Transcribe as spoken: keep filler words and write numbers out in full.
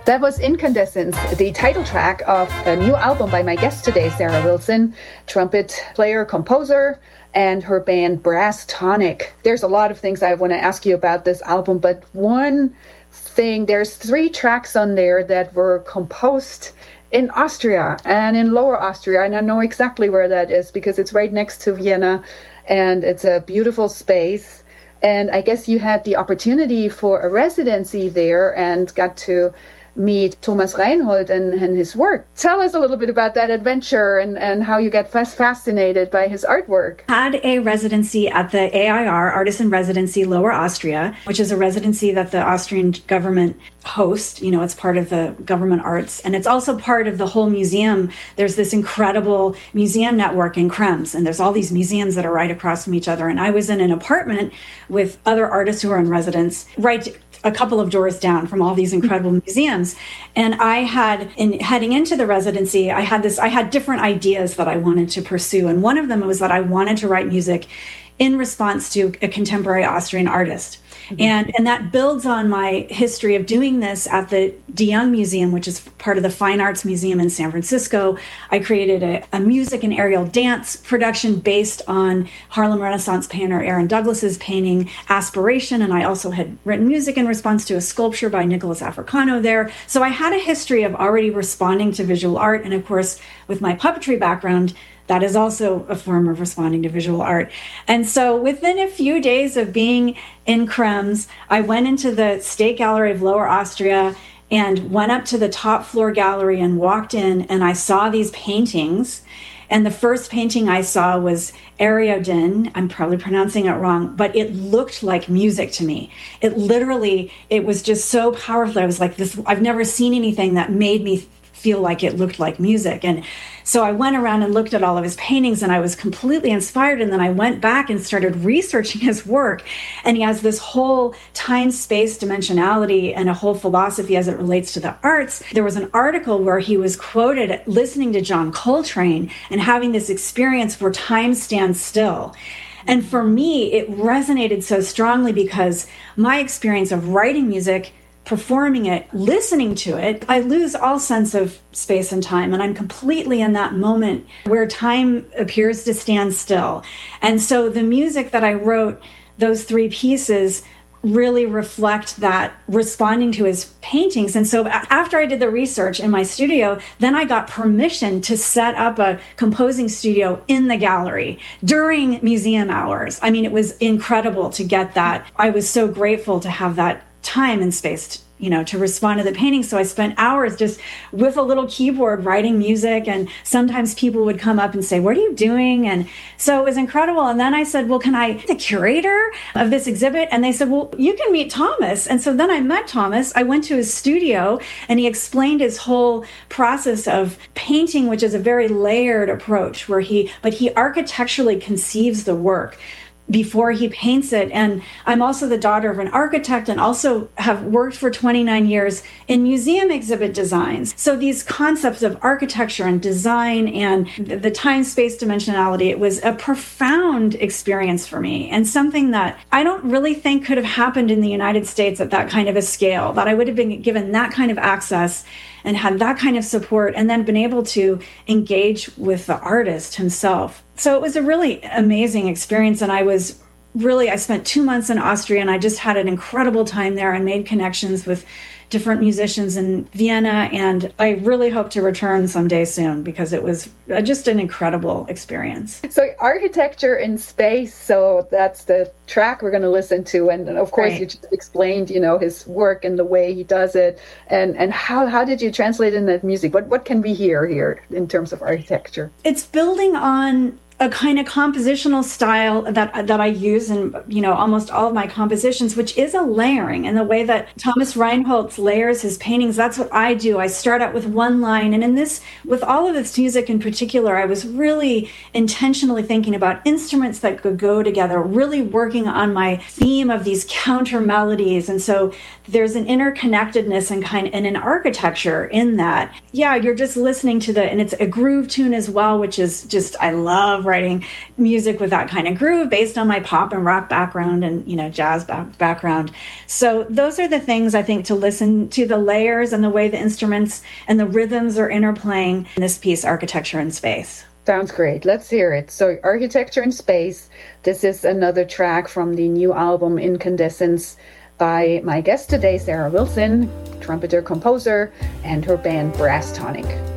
That was Incandescence, the title track of a new album by my guest today, Sarah Wilson, trumpet player, composer, and her band Brass Tonic. There's a lot of things I want to ask you about this album, but one thing, there's three tracks on there that were composed in Austria and in Lower Austria, and I know exactly where that is because it's right next to Vienna, and it's a beautiful space. And I guess you had the opportunity for a residency there and got to meet Thomas Reinhold and, and his work. Tell us a little bit about that adventure and, and how you get fast fascinated by his artwork. Had a residency at the A I R, Artist in Residency Lower Austria, which is a residency that the Austrian government hosts. You know, it's part of the government arts, and it's also part of the whole museum. There's this incredible museum network in Krems, and there's all these museums that are right across from each other. And I was in an apartment with other artists who are in residence right a couple of doors down from all these incredible museums. And I had, in heading into the residency, I had this, I had different ideas that I wanted to pursue. And one of them was that I wanted to write music in response to a contemporary Austrian artist. Mm-hmm. And and that builds on my history of doing this at the De Young Museum, which is part of the Fine Arts Museum in San Francisco. I created a, a music and aerial dance production based on Harlem Renaissance painter Aaron Douglas's painting Aspiration, and I also had written music in response to a sculpture by Nicholas Africano there. So I had a history of already responding to visual art, and of course, with my puppetry background, that is also a form of responding to visual art. And so within a few days of being in Krems, I went into the State Gallery of Lower Austria and went up to the top floor gallery and walked in, and I saw these paintings. And the first painting I saw was Ariodin. I'm probably pronouncing it wrong, but it looked like music to me. It literally, it was just so powerful. I was like, this, I've never seen anything that made me feel like it looked like music. And so I went around and looked at all of his paintings, and I was completely inspired. And then I went back and started researching his work. And he has this whole time-space dimensionality and a whole philosophy as it relates to the arts. There was an article where he was quoted listening to John Coltrane and having this experience where time stands still. And for me, it resonated so strongly because my experience of writing music, performing it, listening to it, I lose all sense of space and time. And I'm completely in that moment where time appears to stand still. And so the music that I wrote, those three pieces, really reflect that, responding to his paintings. And so after I did the research in my studio, then I got permission to set up a composing studio in the gallery during museum hours. I mean, it was incredible to get that. I was so grateful to have that time and space to, you know, to respond to the painting. So I spent hours just with a little keyboard writing music. And sometimes people would come up and say, what are you doing? And so it was incredible. And then I said, well, can I be the curator of this exhibit? And they said, well, you can meet Thomas. And so then I met Thomas. I went to his studio and he explained his whole process of painting, which is a very layered approach where he, but he architecturally conceives the work before he paints it. And I'm also the daughter of an architect and also have worked for twenty-nine years in museum exhibit designs. So these concepts of architecture and design and the time-space dimensionality, it was a profound experience for me and something that I don't really think could have happened in the United States at that kind of a scale, that I would have been given that kind of access and had that kind of support and then been able to engage with the artist himself. So it was a really amazing experience. And I was really, I spent two months in Austria and I just had an incredible time there and made connections with different musicians in Vienna. And I really hope to return someday soon because it was just an incredible experience. So architecture in space, so that's the track we're going to listen to. And of course, right. You just explained, you know, his work and the way he does it. And and how, how did you translate in that music? What, what can we hear here in terms of architecture? It's building on a kind of compositional style that that I use in, you know, almost all of my compositions, which is a layering. And the way that Thomas Reinhold layers his paintings, that's what I do. I start out with one line. And in this, with all of this music in particular, I was really intentionally thinking about instruments that could go together, really working on my theme of these counter melodies. And so there's an interconnectedness and kind and an architecture in that. Yeah, you're just listening to the, and it's a groove tune as well, which is just, I love writing music with that kind of groove based on my pop and rock background and, you know, jazz back- background. So those are the things I think to listen to, the layers and the way the instruments and the rhythms are interplaying in this piece, Architecture in Space. Sounds great. Let's hear it. So Architecture in Space, this is another track from the new album Incandescence by my guest today, Sarah Wilson, trumpeter, composer, and her band Brass Tonic.